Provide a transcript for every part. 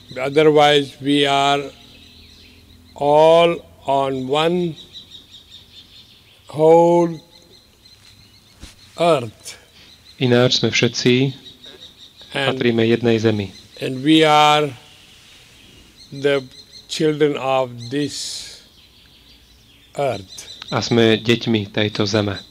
Otherwise, we are all on one whole earth. Ináč sme všetci patríme jednej zemi. And we are the children of this earth. A sme deťmi tejto zeme.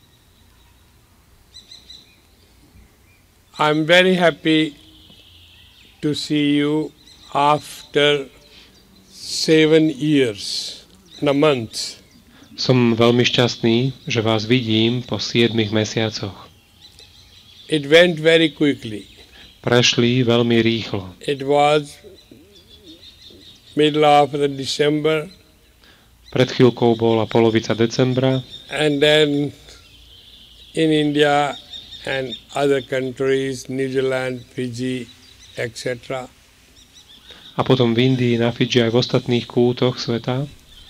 I'm very happy to see you after 7 years, a month. Som veľmi šťastný, že vás vidím po 7 mesiacoch. It went very quickly. Prešli veľmi rýchlo. It was middle of the December. Pred chvíľkou bola polovica decembra. And then in India and other countries, New Zealand, Fiji, etc. A potom v Indii, na Fidži aj v ostatných kútoch sveta.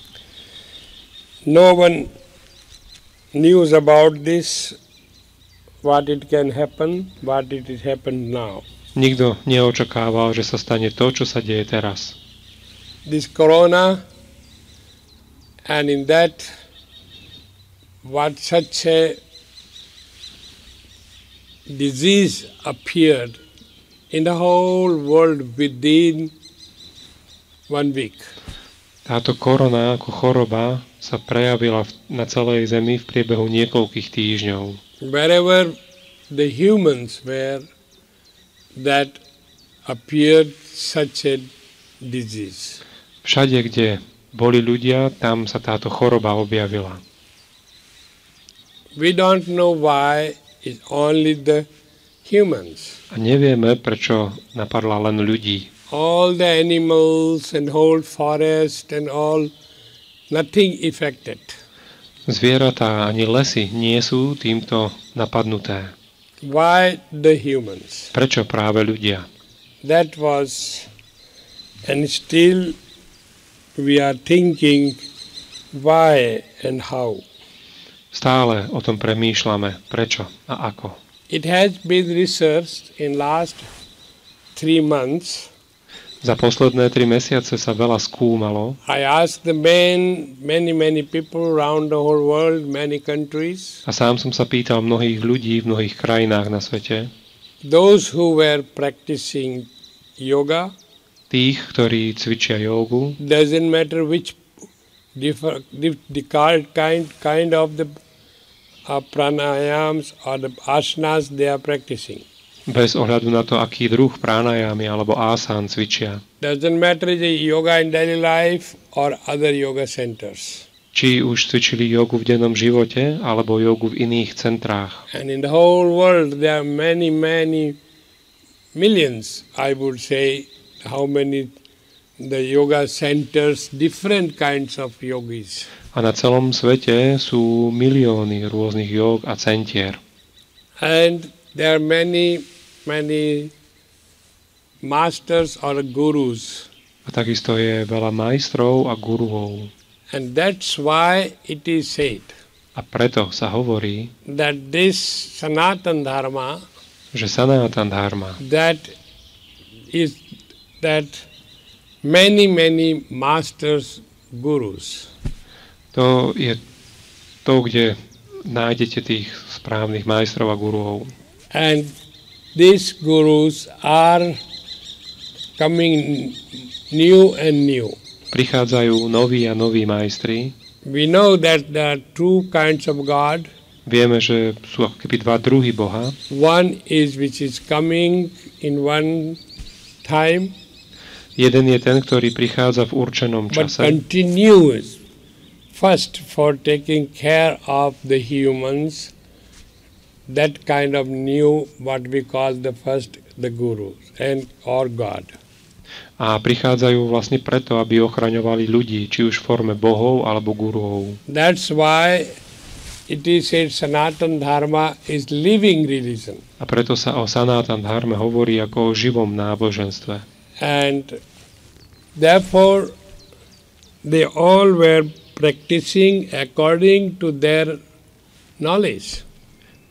No one knew about this, what it can happen, what it is happened now. Nikto neočakával, že sa stane to, čo sa deje teraz. This corona, and in that, what such a disease appeared in the whole world within 1 week. Táto korona ako choroba sa prejavila na celej zemi v priebehu niekoľkých týždňov. Wherever the humans were, that appeared such a disease. Všade, kde boli ľudia, tam sa táto choroba objavila. We don't know why it's only the humans. A nevieme, prečo napadla len ľudí. All the animals and whole forest and all, nothing affected. Zvieratá ani lesy nie sú týmto napadnuté. Why the humans? Prečo práve ľudia? That was, and still we are thinking why and how. Stále o tom premýšľame, prečo a ako. It has been researched in last 3 months. Za posledné 3 mesiace sa veľa skúmalo. I asked the many people around the whole world, many countries. A sám som sa pýtal mnohých ľudí v mnohých krajinách na svete. Those who were practicing yoga. Tých, ktorí cvičia jógu. Doesn't matter which the kind of the pranayams or the asanas they are practicing. Bez ohľadu na to, aký druh pranayamy alebo asán cvičia. Doesn't matter the yoga in daily life or other yoga centers. Či už cvičili jogu v dennom živote alebo jogu v iných centrách. And in the whole world there are many millions, I would say, how many the yoga centers, different kinds of yogis. A na celom svete sú milióny rôznych jog a centier. And there are many masters or gurus. A takisto je veľa majstrov a guruov. And that's why it is said. A preto sa hovorí, that this Sanatan Dharma, že Sanatan Dharma, that many masters, gurus. To je to, kde nájdete tých správnych majstrov a guruov. And these gurus are coming new and new. Prichádzajú noví a noví majstri. We know that there are 2 kinds of God. Vieme, že sú ako keby 2 druhy Boha. One is which is coming in one time. Jeden je ten, ktorý prichádza v určenom čase. But continues first for taking care of the humans. That kind of new, what we call the first, the gurus and or God. A prichádzajú vlastne preto, aby ochraňovali ľudí, či už v forme bohov alebo guruov. That's why it is said Sanatan Dharma is living religion. A preto sa o Sanatan Dharme hovorí ako o živom náboženstve. And therefore they all were practicing according to their knowledge. A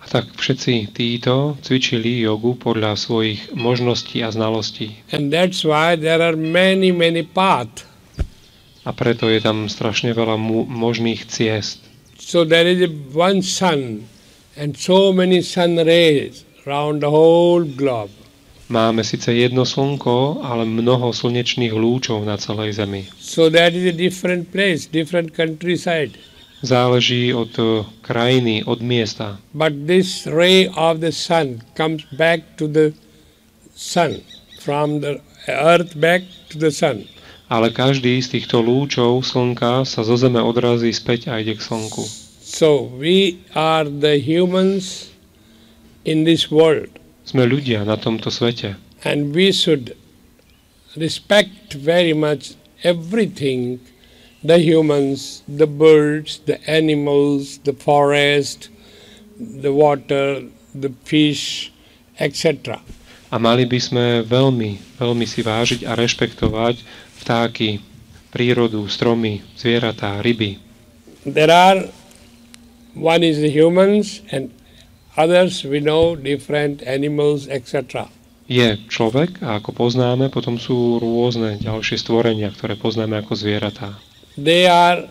tak všetci títo cvičili jogu podľa svojich možností a znalostí. And that's why there are many, many paths. A preto je tam strašne veľa možných ciest. So there is one sun and so many sun rays around the whole globe. Máme síce jedno slnko, ale mnoho slnečných lúčov na celej Zemi. So that is a different place, different countryside. Záleží od krajiny, od miesta. But this ray of the sun comes back to the sun, from the earth back to the sun. Ale každý z týchto lúčov slnka sa zo Zeme odrazí späť a ide k slnku. So we are the humans in this world. Sme ľudia na tomto svete. And we should respect very much everything, the humans, the birds, the animals, the forest, the water, the fish, etc. A mali by sme veľmi, veľmi si vážiť a rešpektovať vtáky, prírodu, stromy, zvieratá, ryby. There are, one is the humans and others we know different animals, etc. Je človek a ako poznáme, potom sú rôzne ďalšie stvorenia, ktoré poznáme ako zvieratá. They are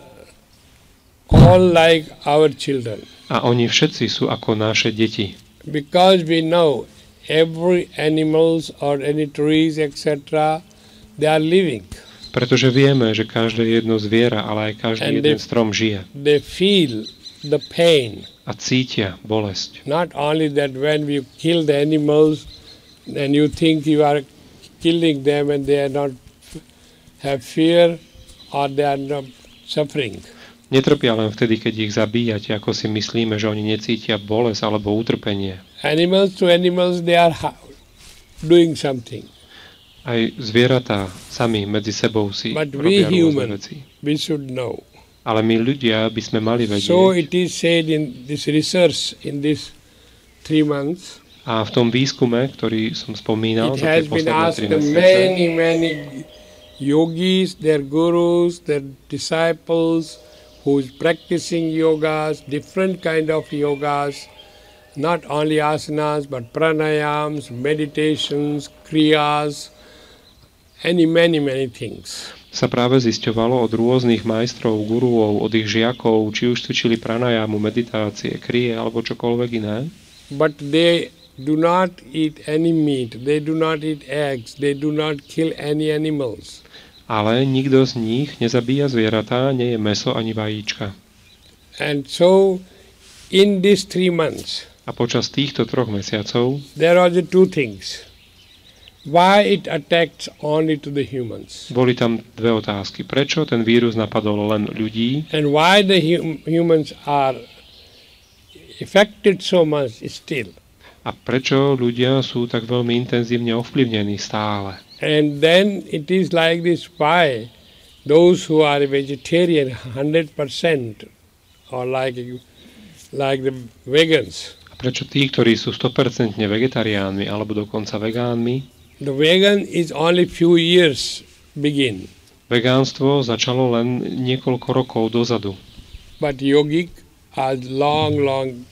all like our children. A oni všetci sú ako naše deti. Because we know every animals or any trees, etc., they are living. Pretože vieme, že každé jedno zviera, ale aj každý jeden strom žije. They feel the pain. A cítia bolesť. Not only that when you kill the animals and you think you are killing them and they are not have fear or they are not suffering. Netrpia len vtedy, keď ich zabíjate, ako si myslíme, že oni necítia bolesť alebo utrpenie. Animals to animals they are doing something. Aj zvieratá sami medzi sebou si But robia we rôzne human, veci. we should know. Ale my ľudia by sme mali vedieť. So it is said in this research in this 3 months. A v tom výskume, ktorý som spomínal, It za has tie been posledné asked 3 to mesiace, many yogis, their gurus, their disciples, who is practicing yogas, different kind of yogas, not only asanas but pranayams, meditations, kriyas, and many things. sa práve zisťovalo od rôznych majstrov, guruov, od ich žiakov, či už cvičili pranajámu, meditácie, krie alebo čokoľvek iné. But they do not eat any meat, they do not eat eggs, they do not kill any animals. Ale nikto z nich nezabíja zvieratá, nie je mäso ani vajíčka. And so in these 3 months, A počas týchto 3 mesiacov there are the 2 things. Why it attacks only to the humans? boli tam 2 otázky. Prečo ten vírus napadol len ľudí And why the humans are affected so much still? a prečo ľudia sú tak veľmi intenzívne ovplyvnení stále. And then it is like this, why those who are vegetarian 100% or like the vegans. A prečo tí, ktorí sú 100% vegetariánmi alebo dokonca vegánmi, The vegan is only few years begin, vegánstvo začalo len niekoľko rokov dozadu. but yogic are long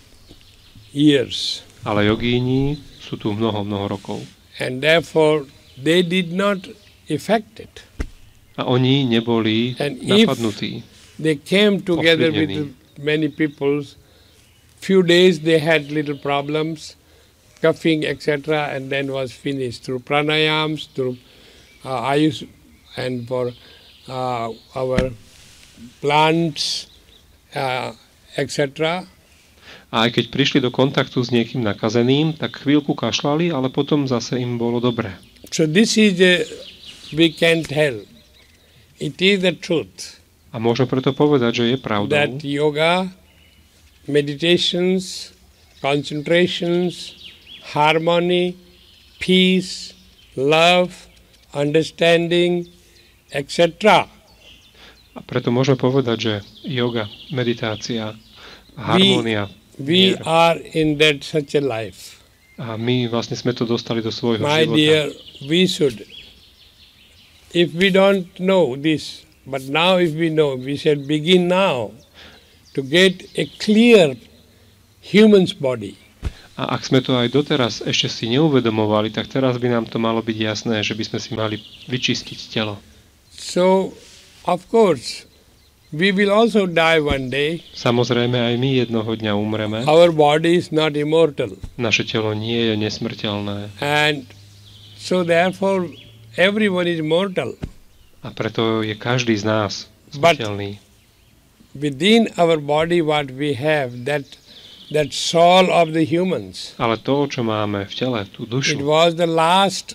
years. Ale jogíni sú tu mnoho rokov. And therefore they did not affect it. A oni neboli And if napadnutí. they came together with many peoples, few days they had little problems, coughing, etc., and then was finished through pranayams, through ayush, and for our plants, etc. A aj keď prišli do kontaktu s niekým nakazeným, tak chvíľku kašľali, ale potom zase im bolo dobre. So this is we can tell. It is the truth A môžem preto povedať, že je pravdou, that yoga, meditations, concentrations, harmony, peace, love, understanding, etc. a preto môžeme povedať, že yoga, meditácia, harmónia, We mier. are in that such a life. A my vlastne sme to dostali do svojho My života. dear, we should, if we don't know this, but now if we know, we should begin now to get a clear human's body. A ak sme to aj doteraz ešte si neuvedomovali, tak teraz by nám to malo byť jasné, že by sme si mali vyčistiť telo. So, of course, we will also die one day. Samozrejme, aj my jednoho dňa umreme. Our body is not immortal. Naše telo nie je nesmrteľné. And so therefore, everyone is mortal. A preto je každý z nás smrteľný. Within our body what we have, that soul of the humans. Ale to, čo máme v tele, tú It dušu, was the last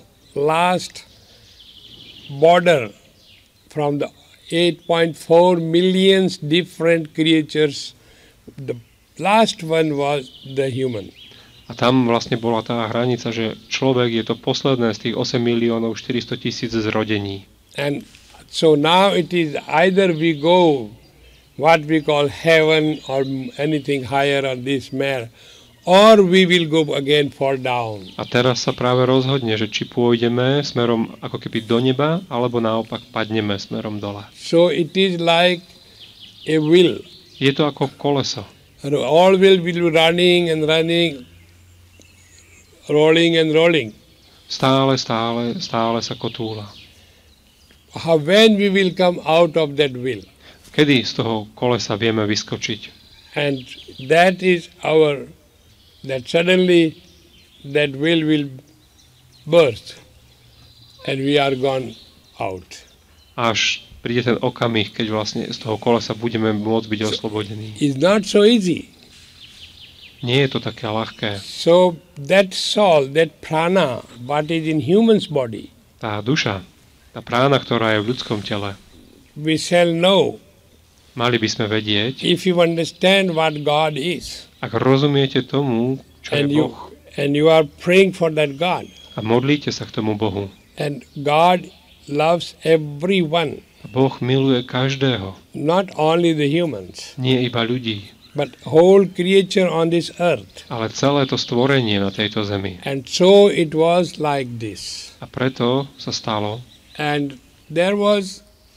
border from the 8.4 million different creatures. The last one was the human. a tam vlastne bola tá hranica, že človek je to posledné z tých 8 miliónov 400 000 zrodení. And so now it is either we go what we call heaven or anything higher on this mare, or we will go again fall down. A teraz sa práve rozhodne, že či pôjdeme smerom ako keby do neba, alebo naopak padneme smerom dole. So it is like a wheel. Je to ako koleso. All will be running and running, rolling and rolling. Stále sa kotúla. When we will come out of that wheel? Kedy z toho kolesa vieme vyskočiť? And that is that suddenly that wheel will burst and we are gone out. Až príde ten okamih, keď vlastne z toho kolesa budeme môcť byť oslobodení. It's not so easy. Nie je to také ľahké. So that soul, that prana, what is in human's body, Tá duša, tá prána, ktorá je v ľudskom tele, we shall know mali by sme vedieť, if you understand what God is ak rozumiete tomu, čo je Boh, and you are praying for that God. a modlíte sa k tomu Bohu. And God loves everyone, A Boh miluje každého, not only the humans, nie iba ľudí, but whole creature on this earth. ale celé to stvorenie na tejto zemi. And so it was like this. A preto sa stalo, And there was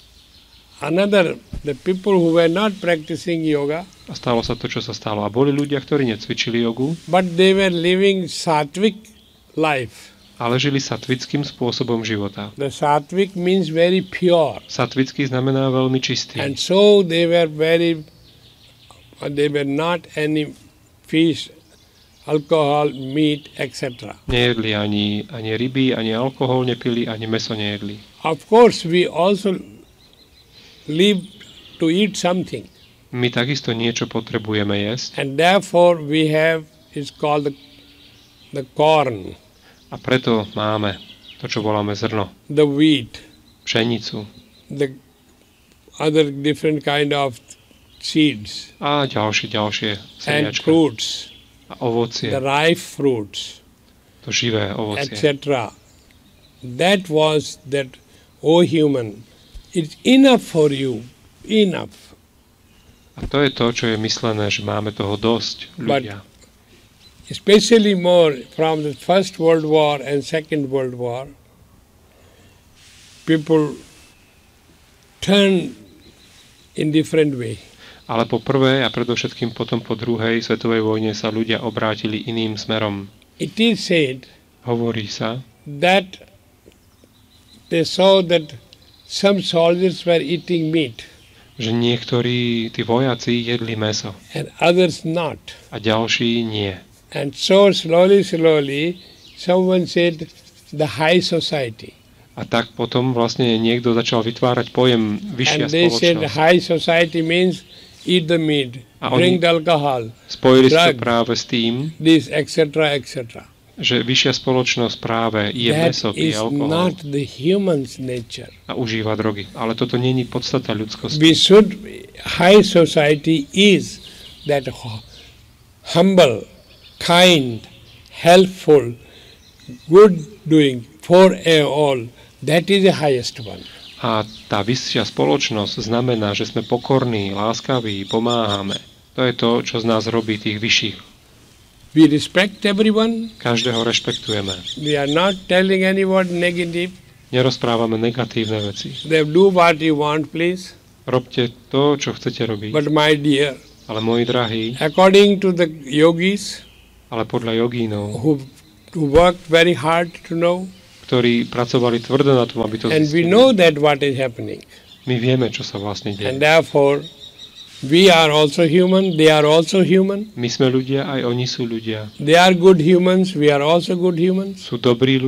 the people who were not practicing yoga, a stalo sa to, čo sa stalo. A boli ľudia, ktorí necvičili jogu, but they were living sattvic life. ale žili satvickým spôsobom života. The sattvic means very pure. Satvický znamená veľmi čistý. And so they were not any fish, alcohol, meat, etc. Nejedli ani ryby, ani alkohol nepili, ani mäso nejedli. Of course, we also live to eat something. My takisto niečo potrebujeme jesť, And therefore we have, it's called the corn, a preto máme to, čo voláme zrno, the wheat, pšenicu the other different kind of seeds a ďalšie and semiačka fruits, a ovocie, the ripe fruits, to živé ovocie. etc. That was that, O human, it's enough for you, enough. A to je to, čo je myslené, že máme toho dosť, ľudia. Especially more from the First World War and Second World War, people turn in different way. Ale po prvej a predovšetkým potom po druhej svetovej vojne sa ľudia obrátili iným smerom. It is said Hovorí sa, that they saw that some soldiers were eating meat že niektorí tí vojaci jedli mäso and others not. a ďalší nie. And so slowly, someone said the high society. A tak potom vlastne niekto začal vytvárať pojem vyššia And they said the spoločnosť. high society means eat the meat, A drink oni the alcohol, spojili sa drugs, práve s tým, this, etc., etc. že vyššia spoločnosť práve je That mäso, pije is alkohol not the human's nature. a užíva drogy. Ale toto nie je podstata ľudskosti. High society is that humble, kind, helpful, good doing for all. That is the highest one. A tá vyššia spoločnosť znamená, že sme pokorní, láskaví, pomáhame. To je to, čo z nás robí tých vyšších. We respect everyone. Každého rešpektujeme. We are not telling anyone negative. Nerozprávame negatívne veci. They do what you want, please. Robte to, čo chcete robiť. But my dear, Ale moji drahí, according to the yogis, ale podľa jogínov, who worked very hard to know, ktorí pracovali tvrdo na tom, aby to and we zistili. know that what is happening. My vieme, čo sa vlastne deje. And therefore, we are also human, they are also human. My sme ľudia, aj oni sú ľudia. They are good humans, we are also good humans. Sú dobrí